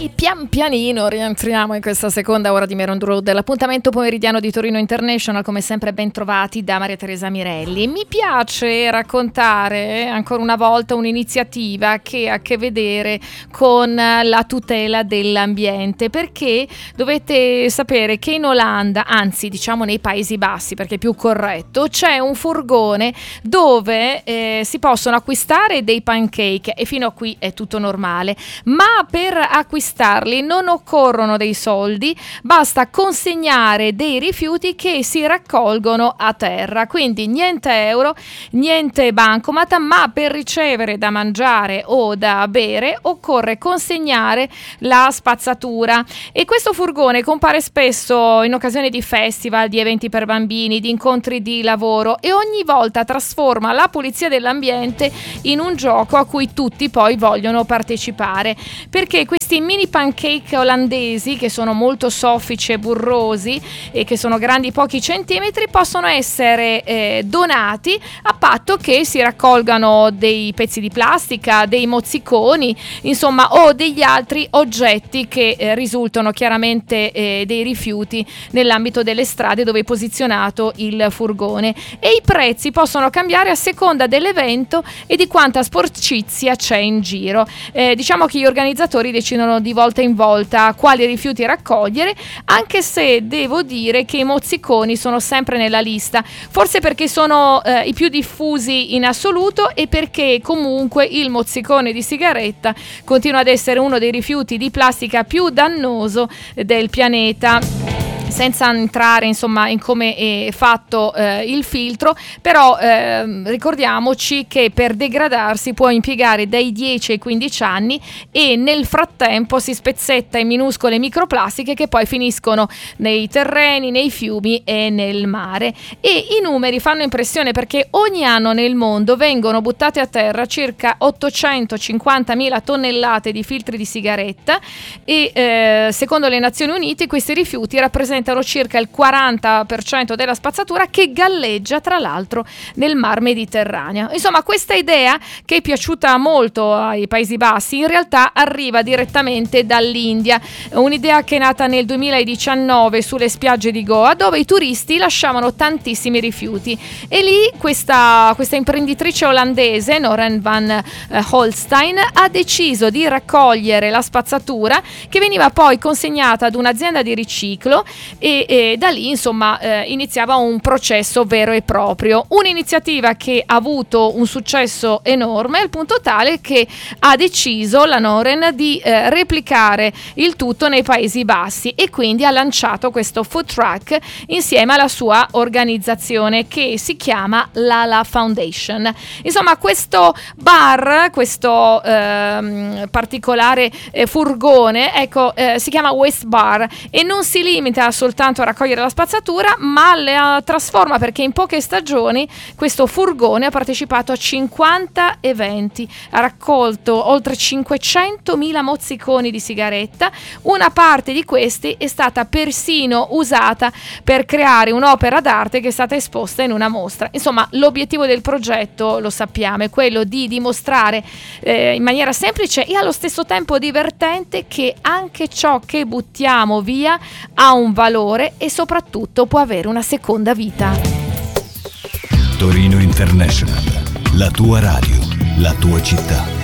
E pian pianino rientriamo in questa seconda ora di Meron Road, dell'appuntamento pomeridiano di Torino International, come sempre ben trovati da Maria Teresa Mirelli. Mi piace raccontare ancora una volta un'iniziativa che ha a che vedere con la tutela dell'ambiente, perché dovete sapere che in Olanda, anzi diciamo nei Paesi Bassi perché è più corretto, c'è un furgone dove si possono acquistare dei pancake e fino a qui è tutto normale, ma per acquistarli non occorrono dei soldi, basta consegnare dei rifiuti che si raccolgono a terra, quindi niente euro, niente bancomat, ma per ricevere da mangiare o da bere occorre consegnare la spazzatura. E questo furgone compare spesso in occasione di festival, di eventi per bambini, di incontri di lavoro, e ogni volta trasforma la pulizia dell'ambiente in un gioco a cui tutti poi vogliono partecipare, perché questi mini pancake olandesi, che sono molto soffici e burrosi e che sono grandi pochi centimetri, possono essere donati a patto che si raccolgano dei pezzi di plastica, dei mozziconi, insomma, o degli altri oggetti che risultano chiaramente dei rifiuti nell'ambito delle strade dove è posizionato il furgone, e i prezzi possono cambiare a seconda dell'evento e di quanta sporcizia c'è in giro. Diciamo che gli organizzatori decidono di volta in volta quali rifiuti raccogliere, anche se devo dire che i mozziconi sono sempre nella lista, forse perché sono i più diffusi in assoluto e perché comunque il mozzicone di sigaretta continua ad essere uno dei rifiuti di plastica più dannoso del pianeta, senza entrare insomma in come è fatto il filtro, però ricordiamoci che per degradarsi può impiegare dai 10 ai 15 anni e nel frattempo si spezzetta in minuscole microplastiche che poi finiscono nei terreni, nei fiumi e nel mare. E i numeri fanno impressione, perché ogni anno nel mondo vengono buttate a terra circa 850.000 tonnellate di filtri di sigaretta e secondo le Nazioni Unite questi rifiuti rappresentano circa il 40% della spazzatura che galleggia tra l'altro nel Mar Mediterraneo. Insomma, questa idea, che è piaciuta molto ai Paesi Bassi, in realtà arriva direttamente dall'India, un'idea che è nata nel 2019 sulle spiagge di Goa, dove i turisti lasciavano tantissimi rifiuti, e lì questa imprenditrice olandese, Noren van Holstein, ha deciso di raccogliere la spazzatura che veniva poi consegnata ad un'azienda di riciclo, e da lì insomma iniziava un processo vero e proprio, un'iniziativa che ha avuto un successo enorme, al punto tale che ha deciso la Noren di replicare il tutto nei Paesi Bassi, e quindi ha lanciato questo food truck insieme alla sua organizzazione che si chiama Lala Foundation. Insomma, questo bar, questo particolare furgone, ecco, si chiama Waste Bar e non si limita soltanto a raccogliere la spazzatura, ma la trasforma, perché in poche stagioni questo furgone ha partecipato a 50 eventi, ha raccolto oltre 500.000 mozziconi di sigaretta. Una parte di questi è stata persino usata per creare un'opera d'arte che è stata esposta in una mostra. Insomma, l'obiettivo del progetto, lo sappiamo, è quello di dimostrare in maniera semplice e allo stesso tempo divertente che anche ciò che buttiamo via ha un valore e soprattutto può avere una seconda vita. Torino International, la tua radio, la tua città.